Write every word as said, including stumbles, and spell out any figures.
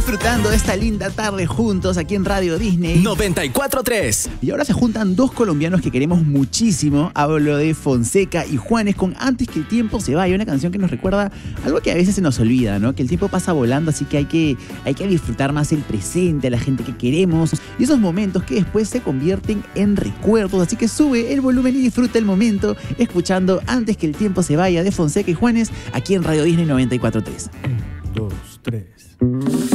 Disfrutando de esta linda tarde juntos aquí en Radio Disney noventa y cuatro tres. Y ahora se juntan dos colombianos que queremos muchísimo. Hablo de Fonseca y Juanes con Antes que el tiempo se vaya, una canción que nos recuerda algo que a veces se nos olvida, ¿no? Que el tiempo pasa volando, así que hay que, hay que disfrutar más el presente, la gente que queremos y esos momentos que después se convierten en recuerdos. Así que sube el volumen y disfruta el momento escuchando Antes que el tiempo se vaya de Fonseca y Juanes aquí en Radio Disney noventa y cuatro tres. Dos, tres.